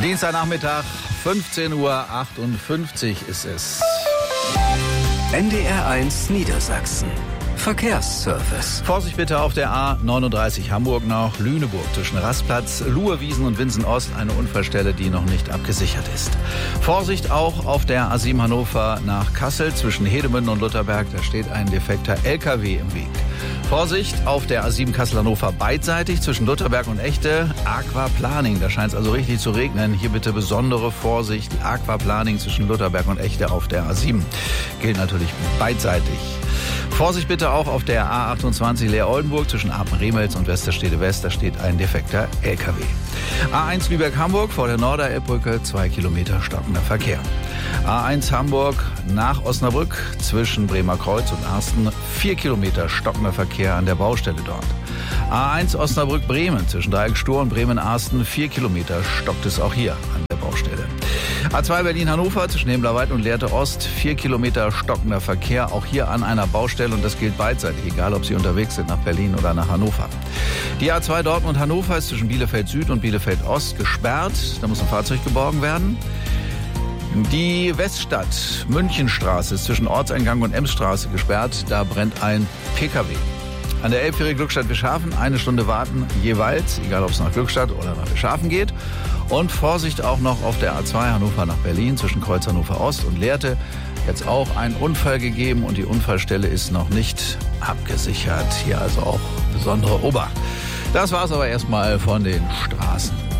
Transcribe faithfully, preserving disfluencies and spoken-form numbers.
Dienstagnachmittag, fünfzehn Uhr achtundfünfzig ist es. N D R eins Niedersachsen. Verkehrsservice. Vorsicht bitte auf der A neununddreißig Hamburg nach Lüneburg zwischen Rastplatz, Luhewiesen und Winsen-Ost, eine Unfallstelle, die noch nicht abgesichert ist. Vorsicht auch auf der A sieben Hannover nach Kassel zwischen Hedemünden und Lutherberg, da steht ein defekter L K W im Weg. Vorsicht auf der A sieben Kassel-Hannover beidseitig zwischen Lutherberg und Echte, Aquaplaning, da scheint es also richtig zu regnen. Hier bitte besondere Vorsicht, Aquaplaning zwischen Lutherberg und Echte auf der A sieben. Gilt natürlich beidseitig. Vorsicht bitte auch auf der A achtundzwanzig Leer-Oldenburg zwischen Apen-Remels und Westerstede-West, da steht ein defekter L K W. A eins Lübeck-Hamburg vor der Norderelbbrücke, zwei Kilometer stockender Verkehr. A eins Hamburg nach Osnabrück zwischen Bremer Kreuz und Arsten, vier Kilometer stockender Verkehr an der Baustelle dort. A eins Osnabrück-Bremen zwischen Dreieck-Stur und Bremen-Arsten, vier Kilometer stockt es auch hier an der Baustelle. A zwei Berlin-Hannover zwischen Hemlerwald und Lehrte Ost, vier Kilometer stockender Verkehr, auch hier an einer Baustelle und das gilt beidseitig, egal ob Sie unterwegs sind nach Berlin oder nach Hannover. Die A zwei Dortmund-Hannover ist zwischen Bielefeld Süd und Bielefeld Ost gesperrt, da muss ein Fahrzeug geborgen werden. Die Weststadt Münchenstraße ist zwischen Ortseingang und Emsstraße gesperrt, da brennt ein P K W. An der Elbphäre Glückstadt-Wischhafen eine Stunde warten jeweils, egal ob es nach Glückstadt oder nach Wischhafen geht. Und Vorsicht auch noch auf der A zwei Hannover nach Berlin zwischen Kreuz Hannover Ost und Lehrte. Jetzt auch ein Unfall gegeben und die Unfallstelle ist noch nicht abgesichert. Hier also auch besondere Obacht. Das war's aber erstmal von den Straßen.